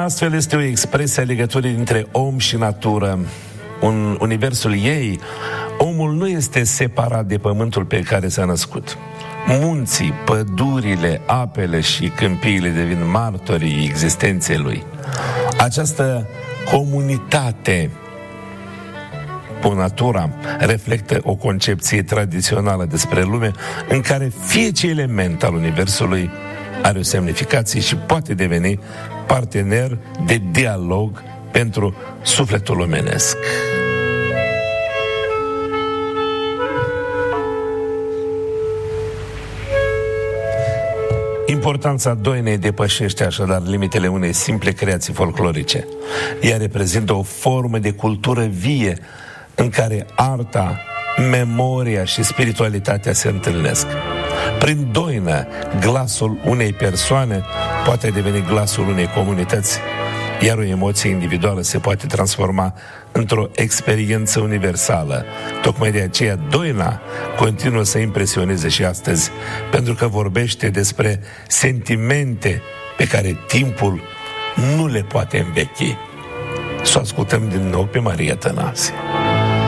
astfel este o expresie a legăturii dintre om și natură. În universul ei, omul nu este separat de pământul pe care s-a născut. Munții, pădurile, apele și câmpiile devin martorii existenței lui. Această comunitate cu natura reflectă o concepție tradițională despre lume în care fiecare element al universului are o semnificație și poate deveni partener de dialog pentru sufletul omenesc. Importanța doinei depășește așadar limitele unei simple creații folclorice. Ea reprezintă o formă de cultură vie în care arta, memoria și spiritualitatea se întâlnesc. Prin doină, glasul unei persoane poate deveni glasul unei comunități, iar o emoție individuală se poate transforma într-o experiență universală. Tocmai de aceea doina continuă să impresioneze și astăzi, pentru că vorbește despre sentimente pe care timpul nu le poate învechi. Să o ascultăm din nou pe Maria Tănase.